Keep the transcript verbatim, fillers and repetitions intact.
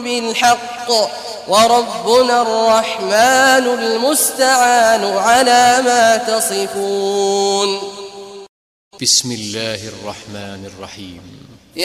بالحق وربنا الرحمن المستعان على ما تصفون. بسم الله الرحمن الرحيم.